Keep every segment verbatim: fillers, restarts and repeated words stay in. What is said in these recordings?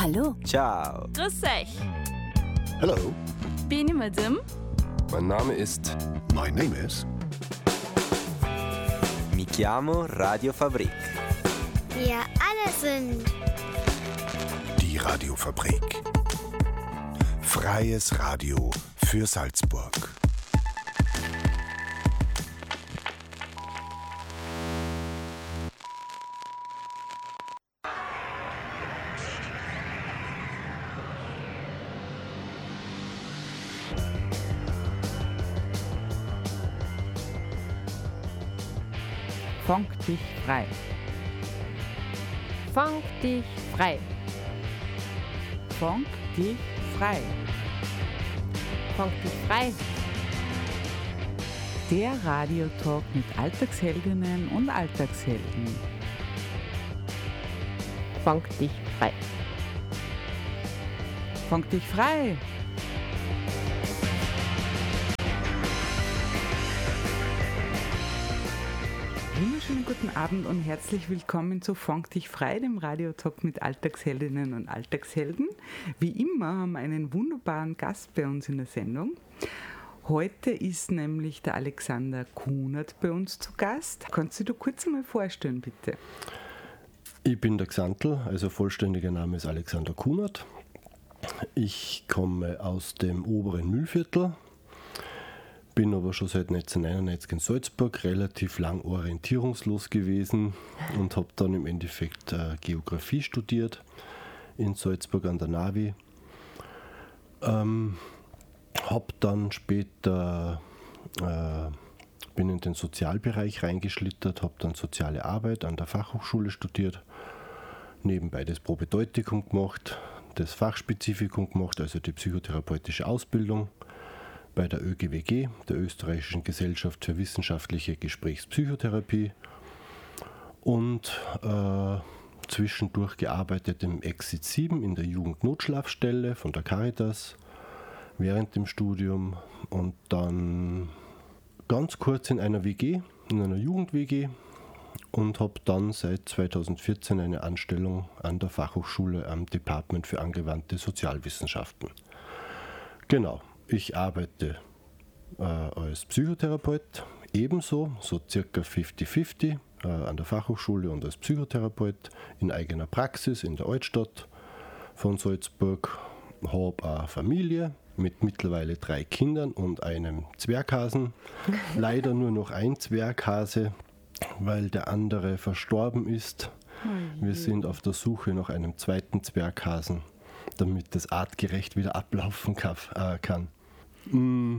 Hallo. Ciao. Grüß euch. Hello. Bin ich Madame? Mein Name ist... My name is... Mi chiamo Radio Fabrik. Wir alle sind... Die Radiofabrik. Freies Radio für Salzburg. Funk dich frei. Funk dich frei. Funk dich frei. Funk dich frei. Der Radiotalk mit Alltagsheldinnen und Alltagshelden. Funk dich frei. Funk dich frei. Wunderschönen guten Abend und herzlich willkommen zu Funk dich frei, dem Radiotalk mit Alltagsheldinnen und Alltagshelden. Wie immer haben wir einen wunderbaren Gast bei uns in der Sendung. Heute ist nämlich der Alexander Kunert bei uns zu Gast. Kannst du dir kurz einmal vorstellen, bitte? Ich bin der Xantl, also vollständiger Name ist Alexander Kunert. Ich komme aus dem oberen Mühlviertel. Bin aber schon seit neunzehnhunderteinundneunzig in Salzburg, relativ lang orientierungslos gewesen und habe dann im Endeffekt äh, Geografie studiert in Salzburg an der Navi. Ähm, habe dann später, äh, bin in den Sozialbereich reingeschlittert, habe dann Soziale Arbeit an der Fachhochschule studiert, nebenbei das Propedeutikum gemacht, das Fachspezifikum gemacht, also die psychotherapeutische Ausbildung bei der Ö G W G, der Österreichischen Gesellschaft für wissenschaftliche Gesprächspsychotherapie, und äh, zwischendurch gearbeitet im Exit sieben in der Jugendnotschlafstelle von der Caritas während dem Studium und dann ganz kurz in einer W G, in einer Jugend-W G, und habe dann seit zweitausendvierzehn eine Anstellung an der Fachhochschule am Department für angewandte Sozialwissenschaften. Genau. Ich arbeite äh, als Psychotherapeut ebenso, so circa fünfzig fünfzig äh, an der Fachhochschule und als Psychotherapeut in eigener Praxis in der Altstadt von Salzburg. Habe eine Familie mit mittlerweile drei Kindern und einem Zwerghasen. Leider nur noch ein Zwerghase, weil der andere verstorben ist. Wir sind auf der Suche nach einem zweiten Zwerghasen, damit das artgerecht wieder ablaufen kann. Mm.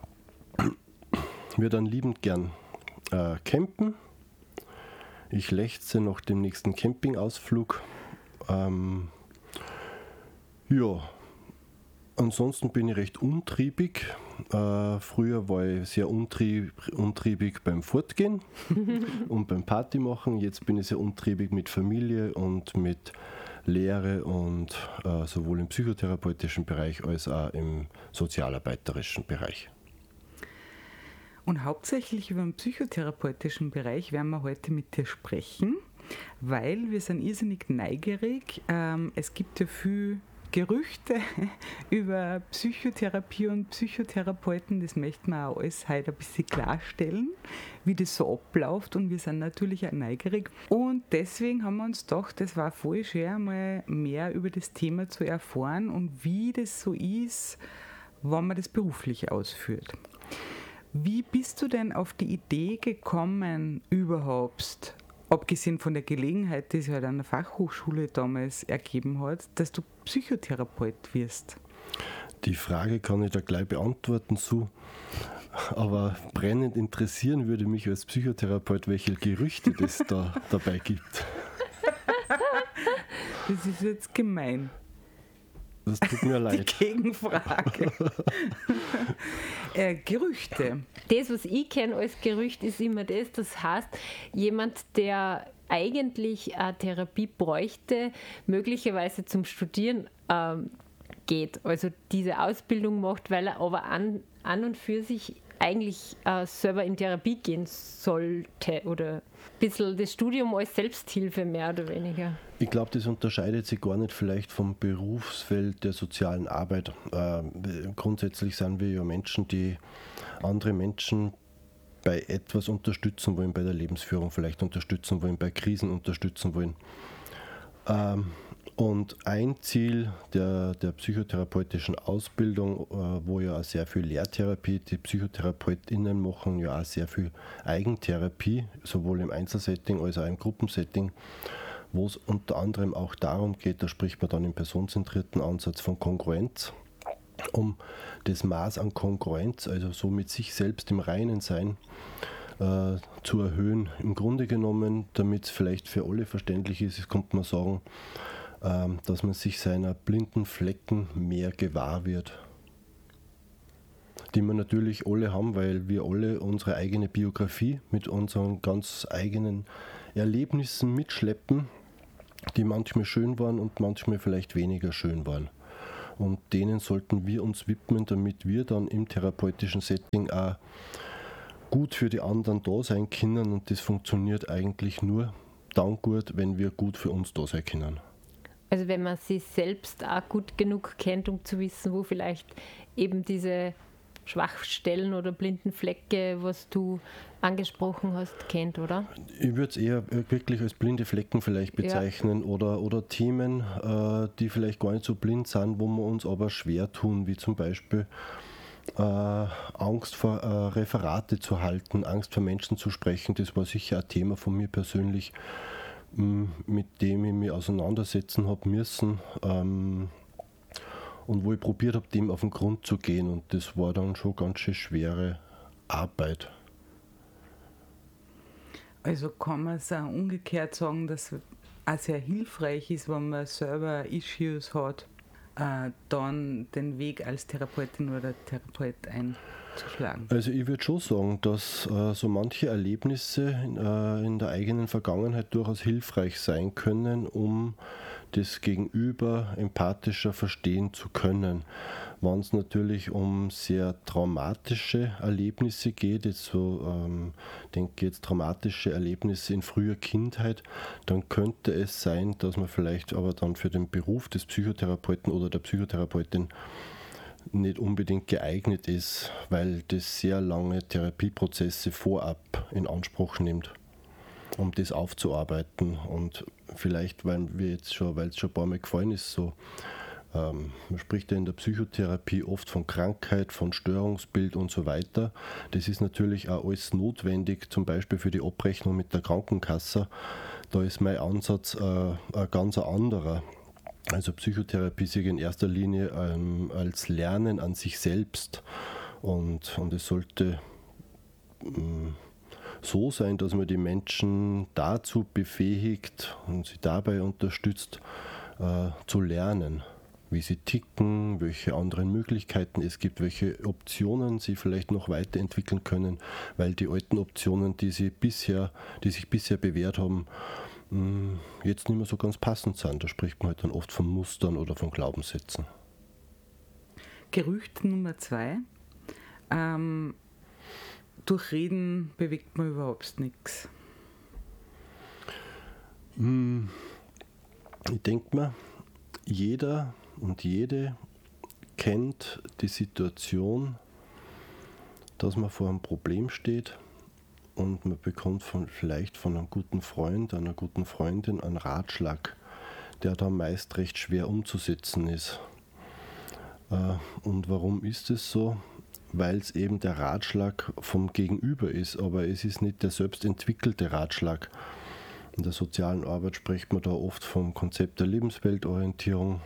Wir dann liebend gern äh, campen. Ich lechze nach dem nächsten Campingausflug. Ähm, ja, ansonsten bin ich recht untriebig. Äh, früher war ich sehr untrieb, untriebig beim Fortgehen und beim Party machen. Jetzt bin ich sehr untriebig mit Familie und mit Lehre und äh, sowohl im psychotherapeutischen Bereich als auch im sozialarbeiterischen Bereich. Und hauptsächlich über den psychotherapeutischen Bereich werden wir heute mit dir sprechen, weil wir sind irrsinnig neugierig. Ähm, es gibt ja viel Gerüchte über Psychotherapie und Psychotherapeuten, das möchten wir auch alles heute ein bisschen klarstellen, wie das so abläuft, und wir sind natürlich auch neugierig. Und deswegen haben wir uns gedacht, das war voll schön, mal mehr über das Thema zu erfahren und wie das so ist, wenn man das beruflich ausführt. Wie bist du denn auf die Idee gekommen, überhaupt, abgesehen von der Gelegenheit, die sich halt an der Fachhochschule damals ergeben hat, dass du Psychotherapeut wirst? Die Frage kann ich da gleich beantworten, so. Aber brennend interessieren würde mich als Psychotherapeut, welche Gerüchte es da dabei gibt. Das ist jetzt gemein. Das tut mir leid. Die Gegenfrage. äh, Gerüchte. Das, was ich kenne als Gerücht, ist immer das, das heißt, jemand, der eigentlich eine Therapie bräuchte, möglicherweise zum Studieren ähm, geht, also diese Ausbildung macht, weil er aber an, an und für sich eigentlich äh, selber in Therapie gehen sollte oder ein bisschen das Studium als Selbsthilfe mehr oder weniger? Ich glaube, das unterscheidet sich gar nicht vielleicht vom Berufsfeld der sozialen Arbeit. Äh, grundsätzlich sind wir ja Menschen, die andere Menschen bei etwas unterstützen wollen, bei der Lebensführung vielleicht unterstützen wollen, bei Krisen unterstützen wollen. Ähm, und ein Ziel der, der psychotherapeutischen Ausbildung, äh, wo ja auch sehr viel Lehrtherapie, die PsychotherapeutInnen machen ja auch sehr viel Eigentherapie, sowohl im Einzelsetting als auch im Gruppensetting, wo es unter anderem auch darum geht, da spricht man dann im personenzentrierten Ansatz von Kongruenz, um das Maß an Kongruenz, also so mit sich selbst im Reinen sein, äh, zu erhöhen. Im Grunde genommen, damit es vielleicht für alle verständlich ist, könnte man sagen, äh, dass man sich seiner blinden Flecken mehr gewahr wird. Die wir natürlich alle haben, weil wir alle unsere eigene Biografie mit unseren ganz eigenen Erlebnissen mitschleppen, die manchmal schön waren und manchmal vielleicht weniger schön waren. Und denen sollten wir uns widmen, damit wir dann im therapeutischen Setting auch gut für die anderen da sein können. Und das funktioniert eigentlich nur dann gut, wenn wir gut für uns da sein können. Also wenn man sich selbst auch gut genug kennt, um zu wissen, wo vielleicht eben diese Schwachstellen oder blinden Flecke, was du angesprochen hast, kennt, oder? Ich würde es eher wirklich als blinde Flecken vielleicht bezeichnen, ja. oder, oder Themen, äh, die vielleicht gar nicht so blind sind, wo wir uns aber schwer tun, wie zum Beispiel äh, Angst vor äh, Referate zu halten, Angst vor Menschen zu sprechen. Das war sicher ein Thema von mir persönlich, mh, mit dem ich mich auseinandersetzen habe müssen. Ähm, Und wo ich probiert habe, dem auf den Grund zu gehen. Und das war dann schon ganz schön schwere Arbeit. Also kann man es auch umgekehrt sagen, dass es auch sehr hilfreich ist, wenn man selber Issues hat, äh, dann den Weg als Therapeutin oder Therapeut einzuschlagen. Also ich würde schon sagen, dass äh, so manche Erlebnisse in, äh, in der eigenen Vergangenheit durchaus hilfreich sein können, um das Gegenüber empathischer verstehen zu können. Wenn es natürlich um sehr traumatische Erlebnisse geht, jetzt so, ähm, denke jetzt traumatische Erlebnisse in früher Kindheit, dann könnte es sein, dass man vielleicht aber dann für den Beruf des Psychotherapeuten oder der Psychotherapeutin nicht unbedingt geeignet ist, weil das sehr lange Therapieprozesse vorab in Anspruch nimmt, um das aufzuarbeiten. Und vielleicht, weil wir jetzt schon, weil es schon ein paar Mal gefallen ist, so ähm, man spricht ja in der Psychotherapie oft von Krankheit, von Störungsbild und so weiter. Das ist natürlich auch alles notwendig, zum Beispiel für die Abrechnung mit der Krankenkasse. Da ist mein Ansatz äh, ein ganz anderer. Also Psychotherapie sehe ich in erster Linie ähm, als Lernen an sich selbst. Und, und es sollte ähm, so sein, dass man die Menschen dazu befähigt und sie dabei unterstützt, äh, zu lernen, wie sie ticken, welche anderen Möglichkeiten es gibt, welche Optionen sie vielleicht noch weiterentwickeln können, weil die alten Optionen, die sie bisher, die sich bisher bewährt haben, mh, jetzt nicht mehr so ganz passend sind. Da spricht man halt dann oft von Mustern oder von Glaubenssätzen. Gerücht Nummer zwei. Ähm, durch Reden bewegt man überhaupt nichts. Ich denke mir, jeder und jede kennt die Situation, dass man vor einem Problem steht und man bekommt von, vielleicht von einem guten Freund, einer guten Freundin einen Ratschlag, der dann meist recht schwer umzusetzen ist. Und warum ist es so? Weil es eben der Ratschlag vom Gegenüber ist, aber es ist nicht der selbst entwickelte Ratschlag. In der sozialen Arbeit spricht man da oft vom Konzept der Lebensweltorientierung,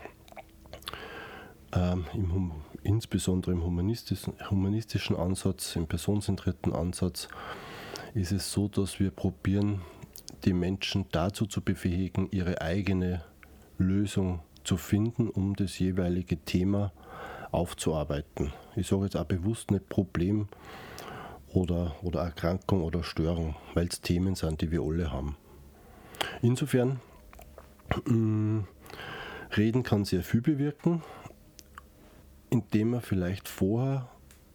ähm, im, insbesondere im humanistischen, humanistischen Ansatz, im personenzentrierten Ansatz, ist es so, dass wir probieren, die Menschen dazu zu befähigen, ihre eigene Lösung zu finden, um das jeweilige Thema aufzuarbeiten. Ich sage jetzt auch bewusst nicht Problem oder, oder Erkrankung oder Störung, weil es Themen sind, die wir alle haben. Insofern, mh, Reden kann sehr viel bewirken, indem man vielleicht vorher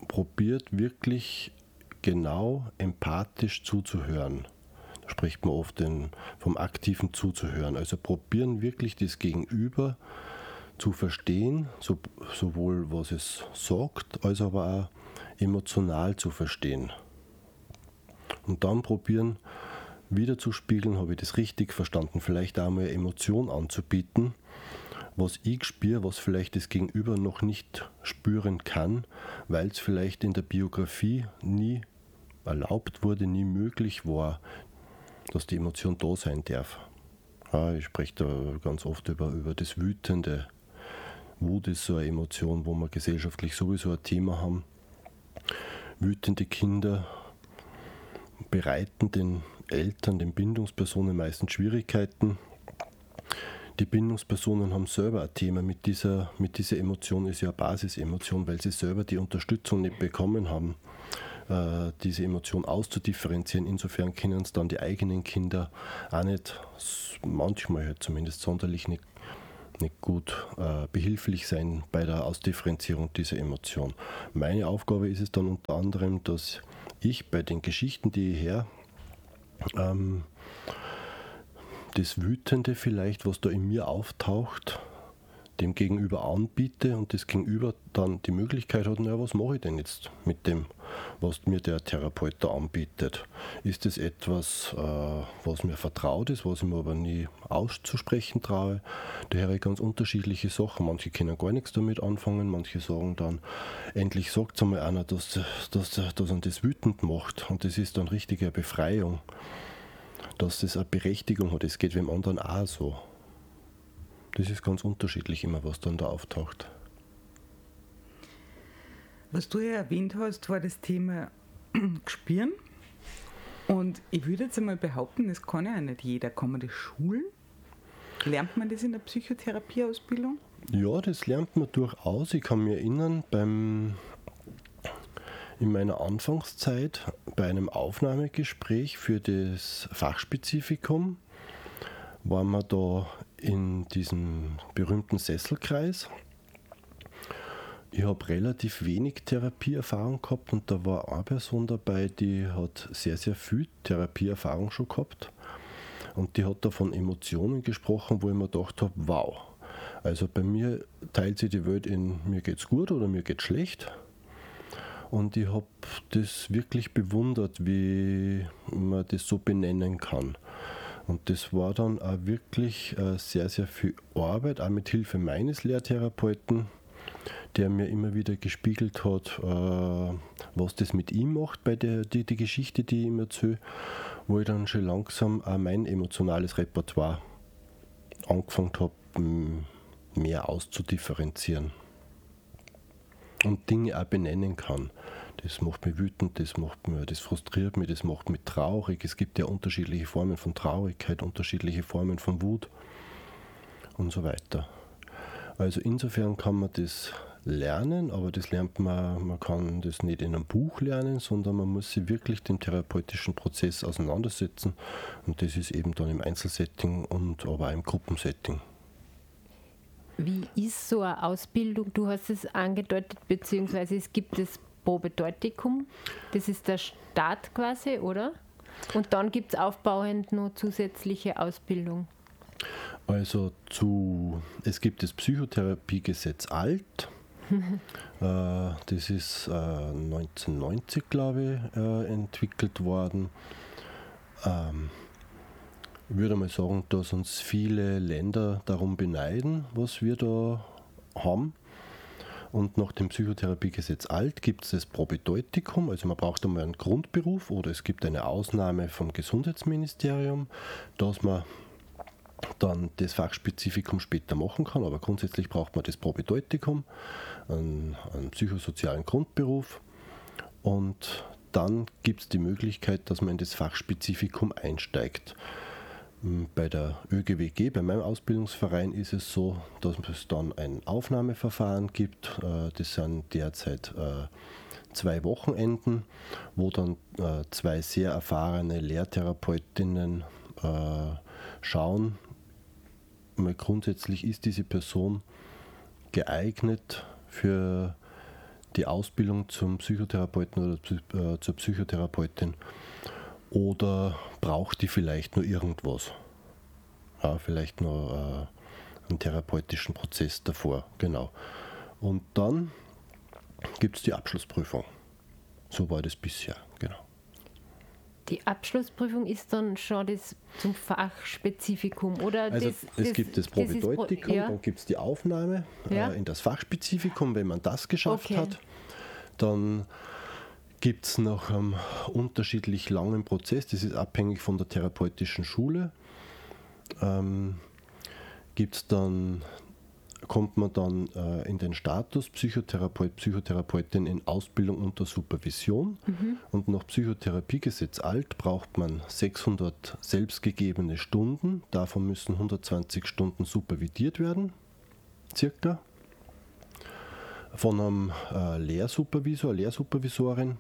probiert wirklich genau empathisch zuzuhören. Da spricht man oft den, vom aktiven Zuzuhören. Also probieren wirklich das Gegenüber zu verstehen, so, sowohl was es sagt, als aber auch emotional zu verstehen. Und dann probieren, wieder zu spiegeln, habe ich das richtig verstanden, vielleicht auch mal eine Emotion anzubieten, was ich spüre, was vielleicht das Gegenüber noch nicht spüren kann, weil es vielleicht in der Biografie nie erlaubt wurde, nie möglich war, dass die Emotion da sein darf. Ja, ich spreche da ganz oft über, über das Wütende. Wut ist so eine Emotion, wo wir gesellschaftlich sowieso ein Thema haben. Wütende Kinder bereiten den Eltern, den Bindungspersonen meistens Schwierigkeiten. Die Bindungspersonen haben selber ein Thema mit dieser, mit dieser Emotion, ist ja eine Basisemotion, weil sie selber die Unterstützung nicht bekommen haben, äh, diese Emotion auszudifferenzieren. Insofern können es dann die eigenen Kinder auch nicht, manchmal halt zumindest sonderlich nicht, nicht gut äh, behilflich sein bei der Ausdifferenzierung dieser Emotion. Meine Aufgabe ist es dann unter anderem, dass ich bei den Geschichten, die ich her ähm, das Wütende vielleicht, was da in mir auftaucht, dem Gegenüber anbiete und das Gegenüber dann die Möglichkeit hat, naja, was mache ich denn jetzt mit dem, was mir der Therapeut da anbietet? Ist das etwas, äh, was mir vertraut ist, was ich mir aber nie auszusprechen traue? Daher ganz unterschiedliche Sachen. Manche können gar nichts damit anfangen, manche sagen dann, endlich sagt es einmal einer, dass, dass, dass er das wütend macht und das ist dann richtige Befreiung. Dass das eine Berechtigung hat, es geht dem anderen auch so. Das ist ganz unterschiedlich immer, was dann da auftaucht. Was du ja erwähnt hast, war das Thema Gespüren. Und ich würde jetzt einmal behaupten, das kann ja nicht jeder. Kann man das schulen? Lernt man das in der Psychotherapieausbildung? Ja, das lernt man durchaus. Ich kann mich erinnern, beim, in meiner Anfangszeit bei einem Aufnahmegespräch für das Fachspezifikum waren wir da in diesem berühmten Sesselkreis. Ich habe relativ wenig Therapieerfahrung gehabt und da war eine Person dabei, die hat sehr, sehr viel Therapieerfahrung schon gehabt. Und die hat da von Emotionen gesprochen, wo ich mir gedacht habe, wow. Also bei mir teilt sich die Welt in mir geht's gut oder mir geht's schlecht. Und ich habe das wirklich bewundert, wie man das so benennen kann. Und das war dann auch wirklich sehr, sehr viel Arbeit, auch mit Hilfe meines Lehrtherapeuten, der mir immer wieder gespiegelt hat, was das mit ihm macht bei der die, die Geschichte, die ich ihm erzähle, wo ich dann schon langsam auch mein emotionales Repertoire angefangen habe, mehr auszudifferenzieren und Dinge auch benennen kann. Das macht mich wütend, das macht mich, das frustriert mich, das macht mich traurig. Es gibt ja unterschiedliche Formen von Traurigkeit, unterschiedliche Formen von Wut und so weiter. Also insofern kann man das lernen, aber das lernt man, man kann das nicht in einem Buch lernen, sondern man muss sich wirklich dem therapeutischen Prozess auseinandersetzen und das ist eben dann im Einzelsetting und aber auch im Gruppensetting. Wie ist so eine Ausbildung? Du hast es angedeutet, beziehungsweise es gibt das Probedeutikum, das ist der Start quasi, oder? Und dann gibt es aufbauend noch zusätzliche Ausbildung. Also zu, es gibt das Psychotherapiegesetz alt, äh, das ist äh, neunzehnhundertneunzig, glaube ich, äh, entwickelt worden. Ähm, ich würde mal sagen, dass uns viele Länder darum beneiden, was wir da haben. Und nach dem Psychotherapiegesetz alt gibt es das Probedeutikum, also man braucht einmal einen Grundberuf oder es gibt eine Ausnahme vom Gesundheitsministerium, dass man dann das Fachspezifikum später machen kann, aber grundsätzlich braucht man das Probedeutikum, einen, einen psychosozialen Grundberuf und dann gibt es die Möglichkeit, dass man in das Fachspezifikum einsteigt. Bei der Ö G W G, bei meinem Ausbildungsverein, ist es so, dass es dann ein Aufnahmeverfahren gibt. Das sind derzeit zwei Wochenenden, wo dann zwei sehr erfahrene Lehrtherapeutinnen schauen, mal grundsätzlich ist diese Person geeignet für die Ausbildung zum Psychotherapeuten oder zu, äh, zur Psychotherapeutin, oder braucht die vielleicht nur irgendwas? Ja, vielleicht noch äh, einen therapeutischen Prozess davor, genau. Und dann gibt es die Abschlussprüfung. So war das bisher, genau. Die Abschlussprüfung ist dann schon das zum Fachspezifikum, oder? Also das, es das, gibt das Probedeutikum, Pro- ja. dann gibt es die Aufnahme Ja. äh, in das Fachspezifikum. Wenn man das geschafft Okay. hat, dann gibt es nach einem unterschiedlich langen Prozess, das ist abhängig von der therapeutischen Schule, ähm, gibt's dann, kommt man dann äh, in den Status Psychotherapeut, Psychotherapeutin in Ausbildung unter Supervision. Mhm. Und nach Psychotherapiegesetz alt braucht man sechshundert selbstgegebene Stunden, davon müssen hundertzwanzig Stunden supervidiert werden, circa, von einem äh, Lehrsupervisor, Lehrsupervisorin.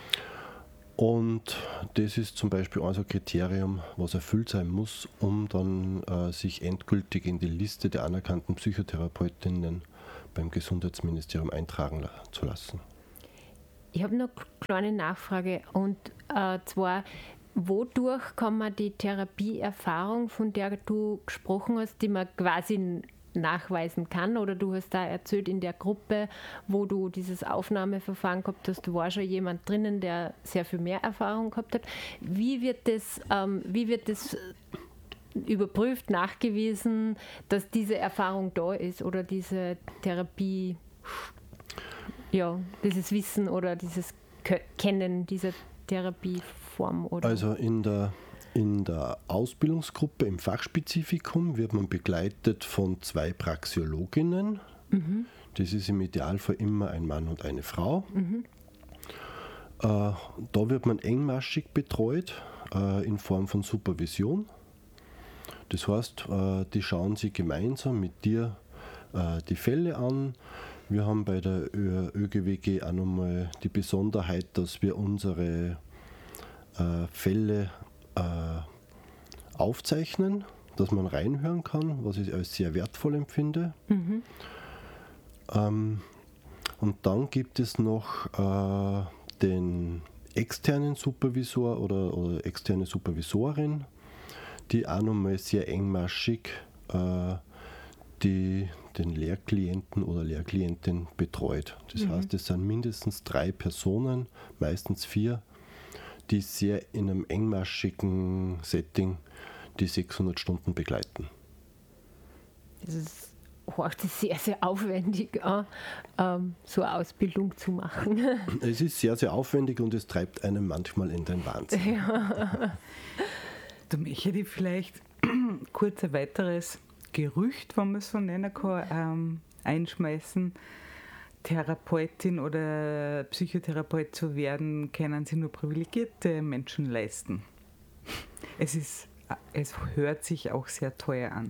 Und das ist zum Beispiel also ein Kriterium, was erfüllt sein muss, um dann äh, sich endgültig in die Liste der anerkannten Psychotherapeutinnen beim Gesundheitsministerium eintragen la- zu lassen. Ich habe noch eine kleine Nachfrage, und äh, zwar, wodurch kann man die Therapieerfahrung, von der du gesprochen hast, die man quasi nachweisen kann, oder du hast da erzählt, in der Gruppe, wo du dieses Aufnahmeverfahren gehabt hast, war schon jemand drinnen, der sehr viel mehr Erfahrung gehabt hat. Wie wird das, ähm, wie wird das überprüft, nachgewiesen, dass diese Erfahrung da ist, oder diese Therapie, ja, dieses Wissen oder dieses Kö- Kennen dieser Therapieform? Oder? Also in der In der Ausbildungsgruppe im Fachspezifikum wird man begleitet von zwei Praxiologinnen. Mhm. Das ist im Idealfall immer ein Mann und eine Frau. Mhm. Äh, da wird man engmaschig betreut äh, in Form von Supervision. Das heißt, äh, die schauen sich gemeinsam mit dir äh, die Fälle an. Wir haben bei der Ö- ÖGWG auch nochmal die Besonderheit, dass wir unsere äh, Fälle aufzeichnen, dass man reinhören kann, was ich als sehr wertvoll empfinde. Mhm. Ähm, und dann gibt es noch äh, den externen Supervisor oder, oder externe Supervisorin, die auch nochmal sehr engmaschig äh, die, den Lehrklienten oder Lehrklientin betreut. Das mhm. heißt, es sind mindestens drei Personen, meistens vier, die sehr in einem engmaschigen Setting die sechshundert Stunden begleiten. Das ist, hört sich sehr, sehr aufwendig an, ähm, so eine Ausbildung zu machen. Es ist sehr, sehr aufwendig und es treibt einen manchmal in den Wahnsinn. Ja. Da möchte ich vielleicht kurz ein weiteres Gerücht, wenn man es so nennen kann, ähm, einschmeißen. Therapeutin oder Psychotherapeut zu werden, können sich nur privilegierte Menschen leisten. Es ist, es hört sich auch sehr teuer an.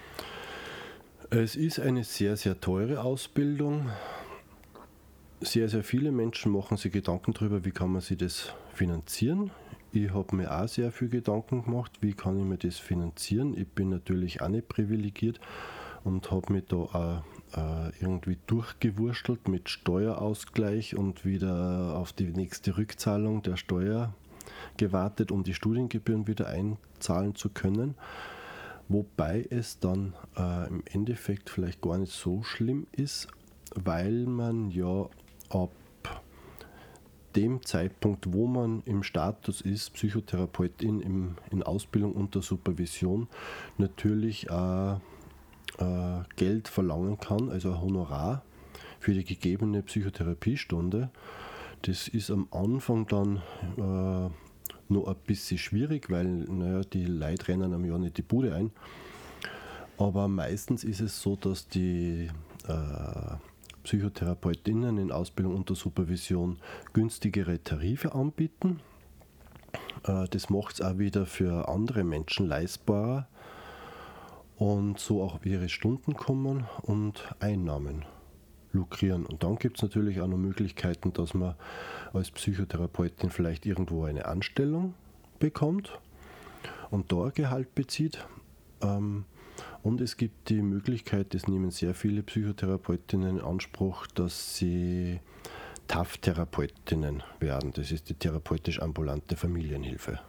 Es ist eine sehr, sehr teure Ausbildung. Sehr, sehr viele Menschen machen sich Gedanken darüber, wie kann man sich das finanzieren. Ich habe mir auch sehr viel Gedanken gemacht, wie kann ich mir das finanzieren. Ich bin natürlich auch nicht privilegiert und habe mich da auch äh, irgendwie durchgewurstelt mit Steuerausgleich und wieder auf die nächste Rückzahlung der Steuer gewartet, um die Studiengebühren wieder einzahlen zu können. Wobei es dann äh, im Endeffekt vielleicht gar nicht so schlimm ist, weil man ja ab dem Zeitpunkt, wo man im Status ist, Psychotherapeutin im, in Ausbildung unter Supervision, natürlich auch äh, Geld verlangen kann, also ein Honorar für die gegebene Psychotherapiestunde. Das ist am Anfang dann äh, noch ein bisschen schwierig, weil naja, die Leute rennen am Jahr nicht die Bude ein. Aber meistens ist es so, dass die äh, Psychotherapeutinnen in Ausbildung unter Supervision günstigere Tarife anbieten. Äh, das macht es auch wieder für andere Menschen leistbarer und so auch ihre Stunden kommen und Einnahmen lukrieren. Und dann gibt es natürlich auch noch Möglichkeiten, dass man als Psychotherapeutin vielleicht irgendwo eine Anstellung bekommt und da ein Gehalt bezieht. Ähm, und es gibt die Möglichkeit, das nehmen sehr viele Psychotherapeutinnen in Anspruch, dass sie T A F-Therapeutinnen werden. Das ist die therapeutisch-ambulante Familienhilfe.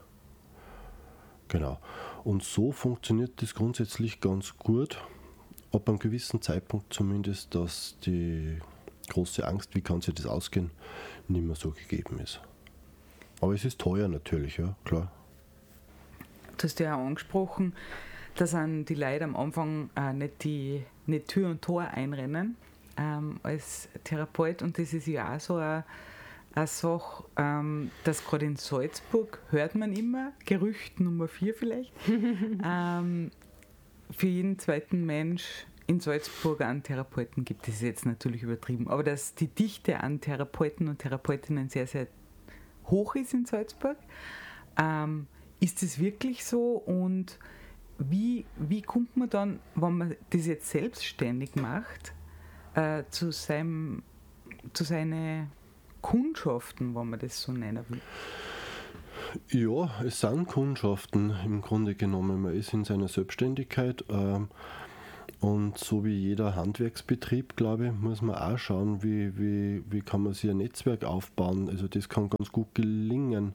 Genau. Und so funktioniert das grundsätzlich ganz gut, ab einem gewissen Zeitpunkt zumindest, dass die große Angst, wie kann sich das ausgehen, nicht mehr so gegeben ist. Aber es ist teuer natürlich, ja, klar. Du hast ja auch angesprochen, dass an die Leute am Anfang äh, nicht, die, nicht Tür und Tor einrennen ähm, als Therapeut. Und das ist ja auch so eine, eine Sache, ähm, dass gerade in Salzburg hört man immer, Gerücht Nummer vier vielleicht, ähm, für jeden zweiten Mensch in Salzburg einen Therapeuten gibt. Das ist jetzt natürlich übertrieben, aber dass die Dichte an Therapeuten und Therapeutinnen sehr, sehr hoch ist in Salzburg. Ähm, ist das wirklich so? Und wie, wie kommt man dann, wenn man das jetzt selbstständig macht, äh, zu, seinem, zu seinen Kundschaften, wenn man das so nennen will? Ja, es sind Kundschaften im Grunde genommen. Man ist in seiner Selbstständigkeit ähm, und so wie jeder Handwerksbetrieb, glaube ich, muss man auch schauen, wie, wie, wie kann man sich ein Netzwerk aufbauen. Also das kann ganz gut gelingen,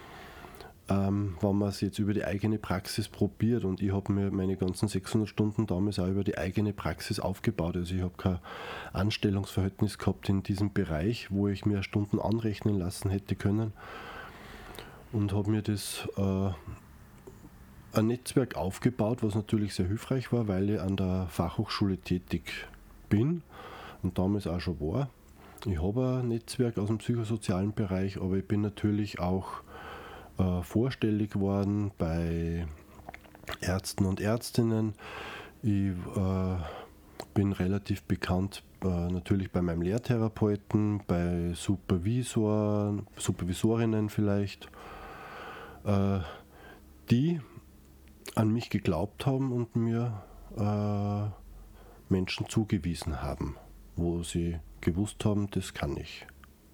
ähm, wenn man es jetzt über die eigene Praxis probiert. Und ich habe mir meine ganzen sechshundert Stunden damals auch über die eigene Praxis aufgebaut. Also ich habe kein Anstellungsverhältnis gehabt in diesem Bereich, wo ich mir Stunden anrechnen lassen hätte können. Und habe mir das äh, ein Netzwerk aufgebaut, was natürlich sehr hilfreich war, weil ich an der Fachhochschule tätig bin und damals auch schon war. Ich habe ein Netzwerk aus dem psychosozialen Bereich, aber ich bin natürlich auch äh, vorstellig geworden bei Ärzten und Ärztinnen. Ich äh, bin relativ bekannt äh, natürlich bei meinem Lehrtherapeuten, bei Supervisor, Supervisorinnen vielleicht, äh, die an mich geglaubt haben und mir äh, Menschen zugewiesen haben, wo sie gewusst haben, das kann ich.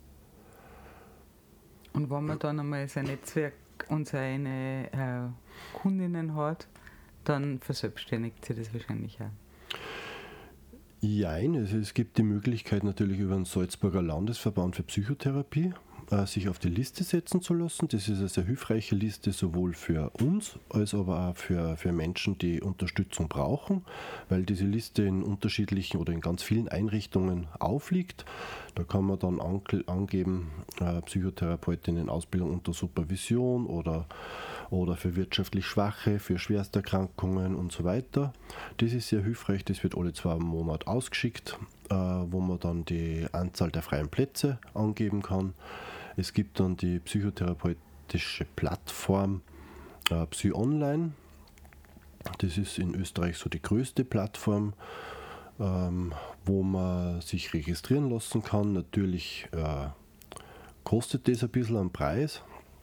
Und wenn man dann einmal sein Netzwerk und seine äh, Kundinnen hat, dann verselbstständigt sich das wahrscheinlich auch. Jein, also es gibt die Möglichkeit natürlich über den Salzburger Landesverband für Psychotherapie äh, sich auf die Liste setzen zu lassen. Das ist eine sehr hilfreiche Liste sowohl für uns als aber auch für, für Menschen, die Unterstützung brauchen, weil diese Liste in unterschiedlichen oder in ganz vielen Einrichtungen aufliegt. Da kann man dann ange- angeben, äh, Psychotherapeutin in Ausbildung unter Supervision oder oder für wirtschaftlich Schwache, für Schwersterkrankungen und so weiter. Das ist sehr hilfreich, das wird alle zwei Monate ausgeschickt, äh, wo man dann die Anzahl der freien Plätze angeben kann. Es gibt dann die psychotherapeutische Plattform äh, PsyOnline. Das ist in Österreich so die größte Plattform, ähm, wo man sich registrieren lassen kann. Natürlich äh, kostet das ein bisschen am Preis,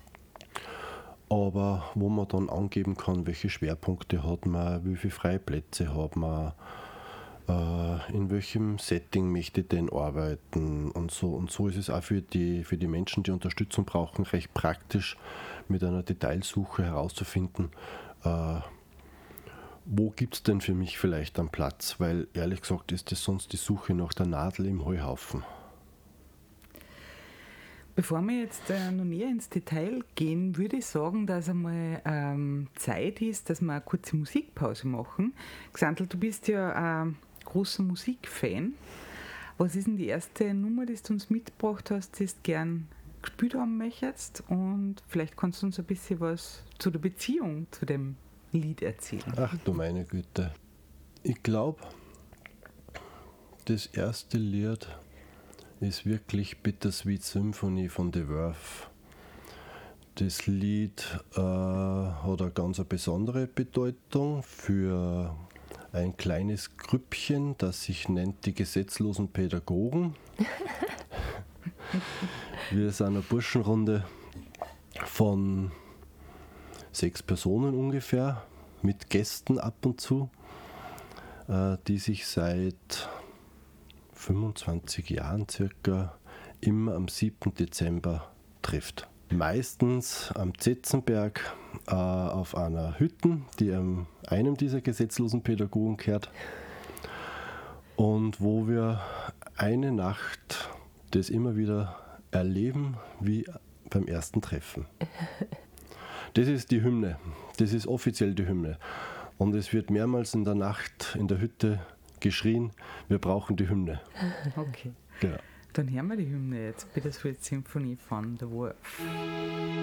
aber wo man dann angeben kann, welche Schwerpunkte hat man, wie viele Freiplätze hat man, äh, in welchem Setting möchte ich denn arbeiten und so. Und so ist es auch für die, für die Menschen, die Unterstützung brauchen, recht praktisch mit einer Detailsuche herauszufinden, äh, wo gibt es denn für mich vielleicht einen Platz, weil ehrlich gesagt ist das sonst die Suche nach der Nadel im Heuhaufen. Bevor wir jetzt äh, noch näher ins Detail gehen, würde ich sagen, dass einmal ähm, Zeit ist, dass wir eine kurze Musikpause machen. Xantl, du bist ja ein großer Musikfan. Was ist denn die erste Nummer, die du uns mitgebracht hast, die du gern gespielt haben möchtest? Und vielleicht kannst du uns ein bisschen was zu der Beziehung zu dem Lied erzählen. Ach du meine Güte. Ich glaube, das erste Lied ist wirklich Bittersweet Symphony von The Verve. Das Lied äh, hat eine ganz besondere Bedeutung für ein kleines Grüppchen, das sich nennt die gesetzlosen Pädagogen. Wir sind eine Burschenrunde von sechs Personen ungefähr, mit Gästen ab und zu, äh, die sich seit fünfundzwanzig Jahren circa immer am siebten Dezember trifft. Meistens am Zetzenberg äh, auf einer Hütte, die ähm, einem dieser gesetzlosen Pädagogen gehört und wo wir eine Nacht das immer wieder erleben wie beim ersten Treffen. Das ist die Hymne. Das ist offiziell die Hymne. Und es wird mehrmals in der Nacht in der Hütte geschrien, wir brauchen die Hymne. Okay. Genau. Dann hören wir die Hymne jetzt, Bittersweet Symphony von The Wolf.